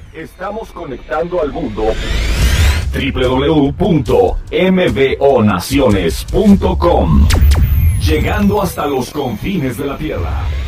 Estamos conectando al mundo. www.mbonaciones.com. Llegando hasta los confines de la Tierra.